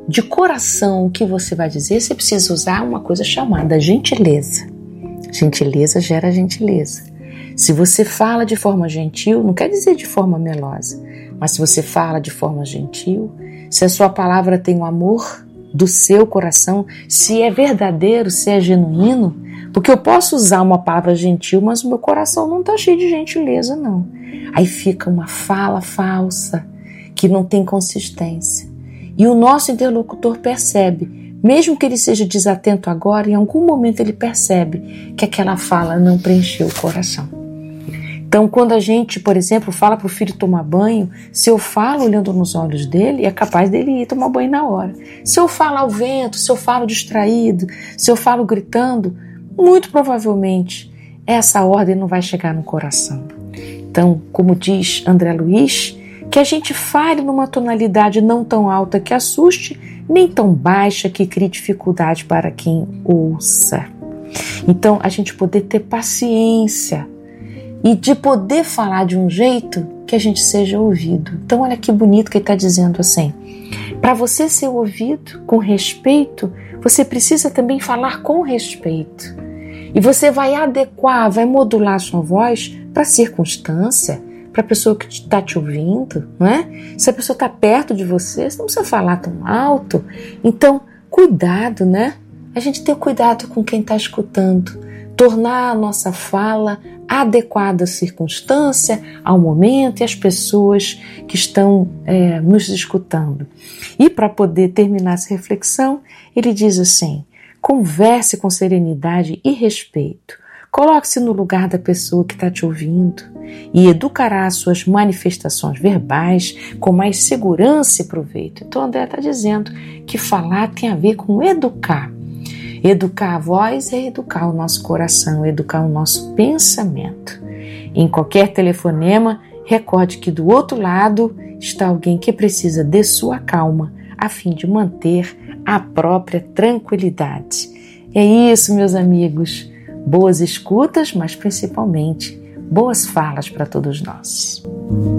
de coração o que você vai dizer, você precisa usar uma coisa chamada gentileza. Gentileza gera gentileza. Se você fala de forma gentil, não quer dizer de forma melosa, mas se você fala de forma gentil, se a sua palavra tem o amor do seu coração, se é verdadeiro, se é genuíno, porque eu posso usar uma palavra gentil, mas o meu coração não está cheio de gentileza, não. Aí fica uma fala falsa, que não tem consistência. E o nosso interlocutor percebe, mesmo que ele seja desatento agora, em algum momento ele percebe que aquela fala não preencheu o coração. Então, quando a gente, por exemplo, fala para o filho tomar banho, se eu falo olhando nos olhos dele, é capaz dele ir tomar banho na hora. Se eu falo ao vento, se eu falo distraído, se eu falo gritando, muito provavelmente essa ordem não vai chegar no coração. Então, como diz André Luiz, que a gente fale numa tonalidade não tão alta que assuste, nem tão baixa que crie dificuldade para quem ouça. Então, a gente poder ter paciência e de poder falar de um jeito que a gente seja ouvido. Então, olha que bonito que ele está dizendo assim. Para você ser ouvido com respeito, você precisa também falar com respeito. E você vai adequar, vai modular a sua voz para a circunstância, para a pessoa que está te ouvindo, não é? Se a pessoa está perto de você, você não precisa falar tão alto. Então, cuidado, né? A gente ter cuidado com quem está escutando, tornar a nossa fala adequada à circunstância, ao momento e às pessoas que estão nos escutando. E para poder terminar essa reflexão, ele diz assim: converse com serenidade e respeito. Coloque-se no lugar da pessoa que está te ouvindo e educará as suas manifestações verbais com mais segurança e proveito. Então, André está dizendo que falar tem a ver com educar. Educar a voz é educar o nosso coração, educar o nosso pensamento. Em qualquer telefonema, recorde que do outro lado está alguém que precisa de sua calma a fim de manter a própria tranquilidade. É isso, meus amigos. Boas escutas, mas principalmente boas falas para todos nós.